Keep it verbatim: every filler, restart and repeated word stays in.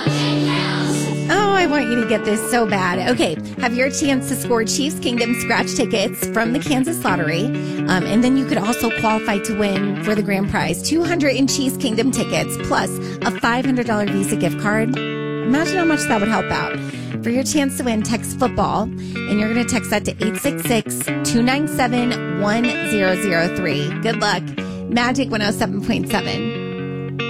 Oh, I want you to get this so bad. Okay, have your chance to score Chiefs Kingdom scratch tickets from the Kansas Lottery. Um, and then you could also qualify to win for the grand prize, two hundred in Chiefs Kingdom tickets, plus a five hundred dollars Visa gift card. Imagine how much that would help out. For your chance to win, text football, and you're going to text that to eight six six, two nine seven, one zero zero three. Good luck. Magic one oh seven point seven.